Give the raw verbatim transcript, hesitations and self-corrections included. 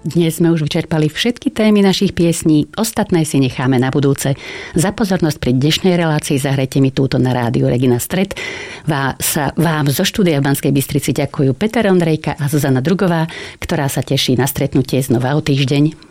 Dnes sme už vyčerpali všetky témy našich piesní, ostatné si necháme na budúce. Za pozornosť pri dnešnej relácii zahrajte mi túto na rádiu Regina Stred. Vás, vám zo štúdia v Banskej Bystrici ďakujú Peter Ondrejka a Zuzana Drugová, ktorá sa teší na stretnutie znova o týždeň.